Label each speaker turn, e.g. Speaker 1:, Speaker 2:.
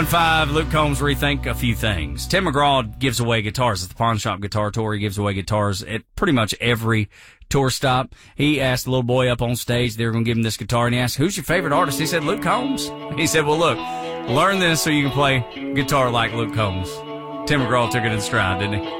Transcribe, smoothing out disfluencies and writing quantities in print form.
Speaker 1: 5, Luke Combs rethink a few things. Tim McGraw gives away guitars at the Pawn Shop Guitar Tour. He gives away guitars at pretty much every tour stop. He asked the little boy up on stage, they were going to give him this guitar, and he asked, who's your favorite artist? He said, Luke Combs. He said, well, look, learn this so you can play guitar like Luke Combs. Tim McGraw took it in stride, didn't he?